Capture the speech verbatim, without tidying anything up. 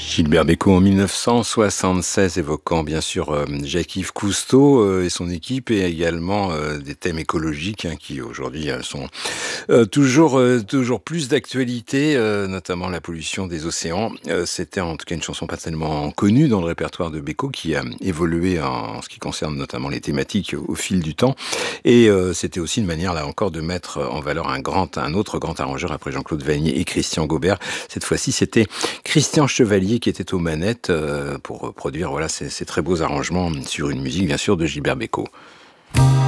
Gilbert Bécaud en mille neuf cent soixante-seize, évoquant bien sûr euh, Jacques-Yves Cousteau euh, et son équipe, et également euh, des thèmes écologiques hein, qui aujourd'hui euh, sont euh, toujours, euh, toujours plus d'actualité, euh, notamment la pollution des océans. Euh, C'était en tout cas une chanson pas tellement connue dans le répertoire de Bécaud, qui a évolué en, en ce qui concerne notamment les thématiques au, au fil du temps. Et euh, c'était aussi une manière là encore de mettre en valeur un, grand, un autre grand arrangeur après Jean-Claude Vannier et Christian Gaubert. Cette fois-ci, c'était Christian Chevalier qui était aux manettes euh, pour produire voilà, ces, ces très beaux arrangements sur une musique bien sûr de Gilbert Bécaud.